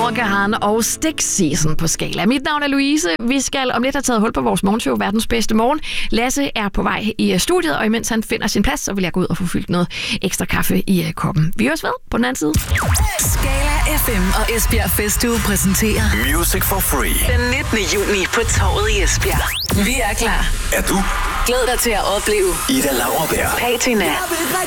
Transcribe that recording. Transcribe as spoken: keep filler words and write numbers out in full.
Noah Kahan og Stick Season på Skala. Mit navn er Louise. Vi skal om lidt have taget hul på vores morgenshow, Verdens Bedste Morgen. Lasse er på vej i studiet, og imens han finder sin plads, så vil jeg gå ud og få fyldt noget ekstra kaffe i koppen. Vi høres ved på den anden side. Skala F M og Esbjerg Festuge præsenterer Music for Free. den nittende juni på Torvet i Esbjerg. Vi er klar. Er du? Glæd dig til at opleve Ida Lauerberg, Patina,